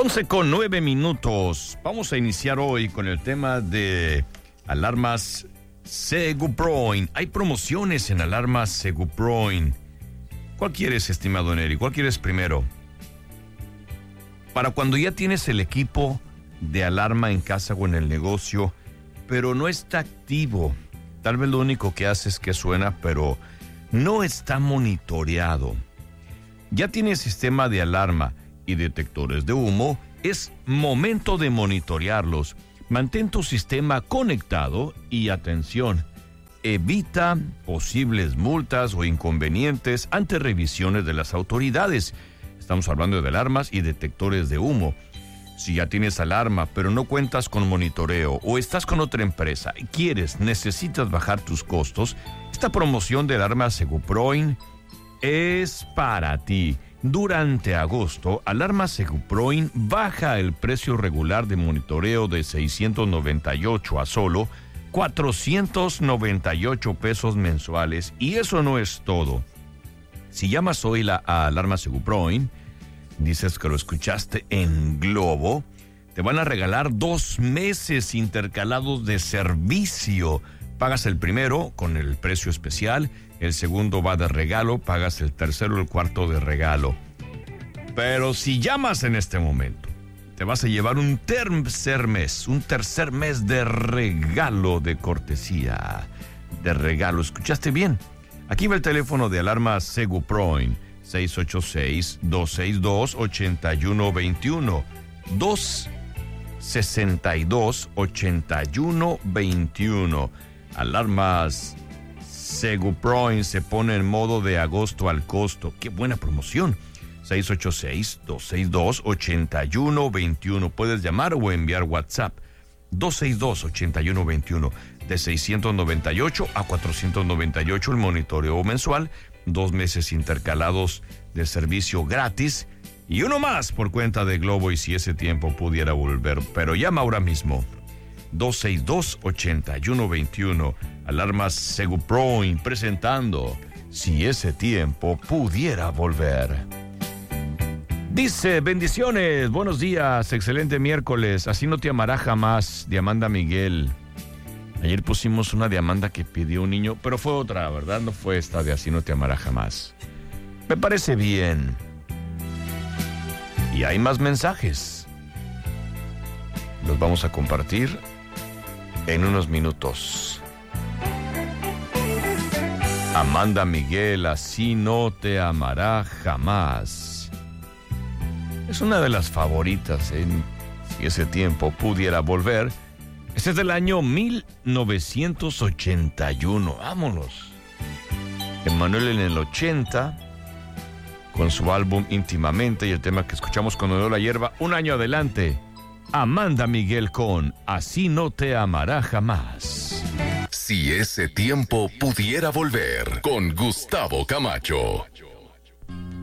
11:09. Vamos a iniciar hoy con el tema de alarmas Seguproin. Hay promociones en alarmas Seguproin. ¿Cuál quieres, estimado Neri? ¿Cuál quieres primero? Para cuando ya tienes el equipo de alarma en casa o en el negocio, pero no está activo. Tal vez lo único que hace es que suena, pero no está monitoreado. Ya tienes sistema de alarma y detectores de humo, es momento de monitorearlos. Mantén tu sistema conectado y atención, evita posibles multas o inconvenientes ante revisiones de las autoridades. Estamos hablando de alarmas y detectores de humo. Si ya tienes alarma, pero no cuentas con monitoreo o estás con otra empresa y necesitas bajar tus costos, esta promoción de alarmas Seguproin es para ti. Durante agosto, Alarma Seguproin baja el precio regular de monitoreo de $698 a solo $498 mensuales. Y eso no es todo. Si llamas hoy a Alarma Seguproin, dices que lo escuchaste en Globo, te van a regalar 2 meses intercalados de servicio. Pagas el primero con el precio especial, el segundo va de regalo, pagas el tercero y el cuarto de regalo. Pero si llamas en este momento, te vas a llevar un tercer mes de regalo, de cortesía, de regalo. ¿Escuchaste bien? Aquí va el teléfono de alarma Seguproin, 686-262-8121, 262-8121. Alarmas Seguproin se pone en modo de agosto al costo. ¡Qué buena promoción! 686-262-8121. Puedes llamar o enviar WhatsApp. 262-8121. De $698 a $498 el monitoreo mensual. 2 meses intercalados de servicio gratis. Y uno más por cuenta de Globo y si ese tiempo pudiera volver. Pero llama ahora mismo. 262-8121. Alarmas Seguproin presentando Si ese tiempo pudiera volver. Dice, bendiciones, buenos días, excelente miércoles, Así no te amará jamás, de Amanda Miguel. Ayer pusimos una de Amanda que pidió un niño, pero fue otra, ¿verdad? No fue esta de Así no te amará jamás. Me parece bien. Y hay más mensajes. Los vamos a compartir en unos minutos. Amanda Miguel, Así no te amará jamás. Es una de las favoritas en Si ese tiempo pudiera volver. Este es del año 1981. Vámonos. Emanuel en el 80, con su álbum Íntimamente y el tema que escuchamos cuando dio la hierba, un año adelante. Amanda Miguel con Así no te amará jamás. Si ese tiempo pudiera volver, con Gustavo Camacho.